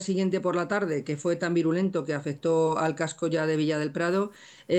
siguiente por la tarde, que fue tan virulento que afectó al casco ya de Villa del Prado,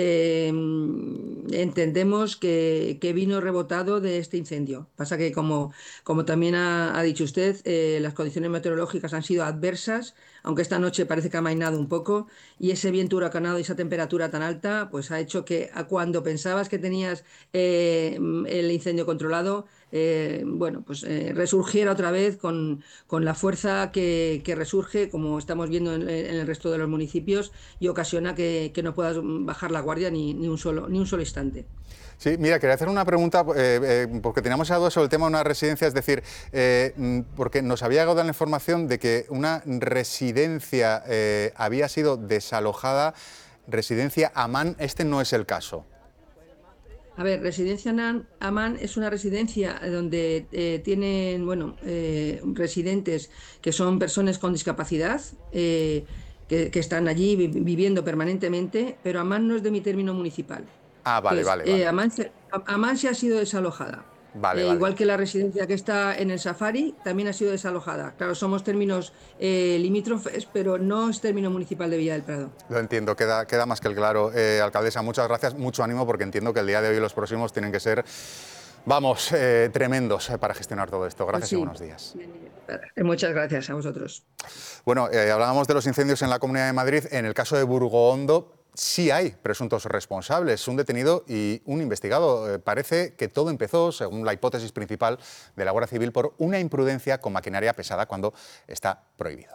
entendemos que vino rebotado de este incendio. Pasa que, como también ha dicho usted, las condiciones meteorológicas han sido adversas, aunque esta noche parece que ha amainado un poco, y ese viento huracanado y esa temperatura tan alta, pues ha hecho que cuando pensabas que tenías el incendio controlado, bueno, pues resurgiera otra vez con la fuerza que resurge, como estamos viendo en el resto de los municipios, y ocasiona que no puedas bajar la guardia ni un solo instante. Sí, mira, quería hacer una pregunta, porque teníamos algo sobre el tema de una residencia, es decir, porque nos había llegado la información de que una residencia había sido desalojada, residencia Amán, este no es el caso. A ver, Residencia Amán es una residencia donde tienen, bueno, residentes que son personas con discapacidad, que están allí viviendo permanentemente, pero Amán no es de mi término municipal. Ah, vale, Entonces, vale, vale. Amán se ha sido desalojada. Vale, vale. Igual que la residencia que está en el Safari, también ha sido desalojada. Claro, somos términos limítrofes, pero no es término municipal de Villa del Prado. Lo entiendo, queda más que el claro. Alcaldesa, muchas gracias, mucho ánimo, porque entiendo que el día de hoy y los próximos tienen que ser, vamos, tremendos para gestionar todo esto. Pues Gracias y sí. buenos días. Muchas gracias a vosotros. Bueno, hablábamos de los incendios en la Comunidad de Madrid. En el caso de Burgoondo sí hay presuntos responsables, un detenido y un investigado. Parece que todo empezó, según la hipótesis principal de la Guardia Civil, por una imprudencia con maquinaria pesada cuando está prohibido.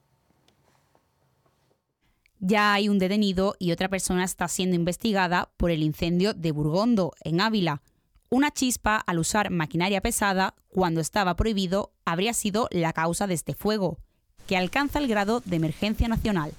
Ya hay un detenido y otra persona está siendo investigada por el incendio de Burgondo, en Ávila. Una chispa al usar maquinaria pesada cuando estaba prohibido habría sido la causa de este fuego, que alcanza el grado de emergencia nacional.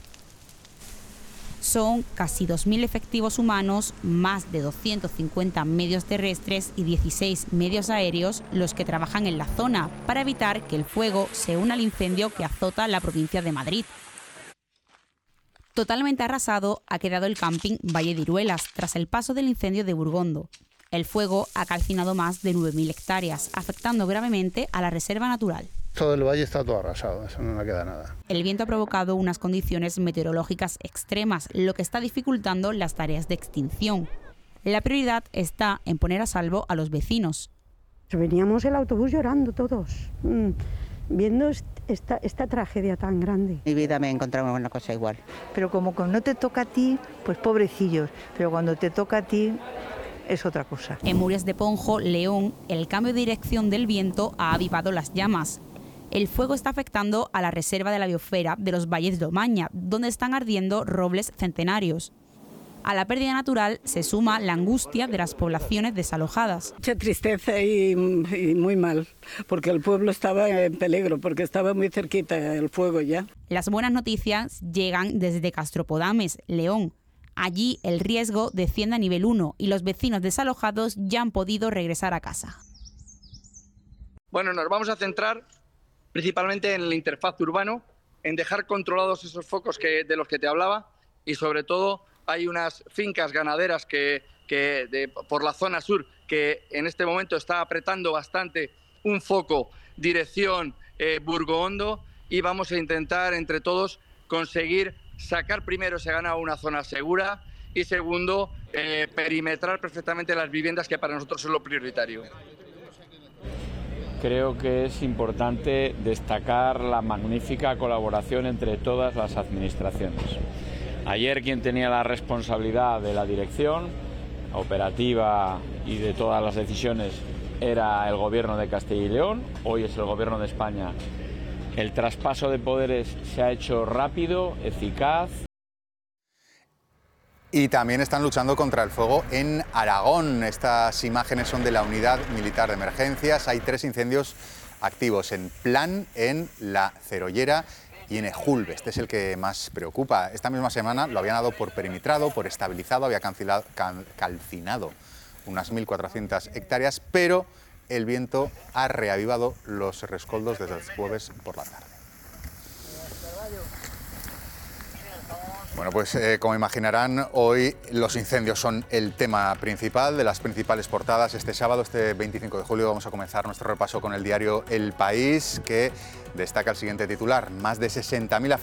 Son casi 2.000 efectivos humanos, más de 250 medios terrestres y 16 medios aéreos los que trabajan en la zona para evitar que el fuego se una al incendio que azota la provincia de Madrid. Totalmente arrasado ha quedado el camping Valle de Iruelas tras el paso del incendio de Burgondo. El fuego ha calcinado más de 9.000 hectáreas, afectando gravemente a la reserva natural. Todo el valle está todo arrasado, eso no le queda nada. El viento ha provocado unas condiciones meteorológicas extremas, lo que está dificultando las tareas de extinción. La prioridad está en poner a salvo a los vecinos. Veníamos el autobús llorando todos, viendo esta tragedia tan grande. En mi vida me he encontrado una cosa igual. Pero como no te toca a ti, pues pobrecillos, pero cuando te toca a ti es otra cosa. En Murias de Ponjo, León, el cambio de dirección del viento ha avivado las llamas. El fuego está afectando a la reserva de la biosfera de los Valles de Omaña, donde están ardiendo robles centenarios. A la pérdida natural se suma la angustia de las poblaciones desalojadas. Mucha tristeza y muy mal, porque el pueblo estaba en peligro, porque estaba muy cerquita el fuego ya. Las buenas noticias llegan desde Castropodames, León. Allí el riesgo desciende a nivel 1 y los vecinos desalojados ya han podido regresar a casa. Bueno, nos vamos a centrar principalmente en la interfaz urbano, en dejar controlados esos focos de los que te hablaba, y sobre todo hay unas fincas ganaderas por la zona sur que en este momento está apretando bastante un foco dirección Burgoondo, y vamos a intentar entre todos conseguir sacar primero ese ganado a una zona segura y segundo perimetrar perfectamente las viviendas, que para nosotros es lo prioritario. Creo que es importante destacar la magnífica colaboración entre todas las administraciones. Ayer quien tenía la responsabilidad de la dirección operativa y de todas las decisiones era el Gobierno de Castilla y León, hoy es el Gobierno de España. El traspaso de poderes se ha hecho rápido, eficaz. Y también están luchando contra el fuego en Aragón. Estas imágenes son de la Unidad Militar de Emergencias. Hay 3 incendios activos en Plan, en La Cerollera y en Ejulbe. Este es el que más preocupa. Esta misma semana lo habían dado por perimetrado, por estabilizado, había calcinado unas 1.400 hectáreas, pero el viento ha reavivado los rescoldos desde el jueves por la tarde. Bueno, pues como imaginarán, hoy los incendios son el tema principal de las principales portadas. Este sábado, este 25 de julio, vamos a comenzar nuestro repaso con el diario El País, que destaca el siguiente titular: más de 60.000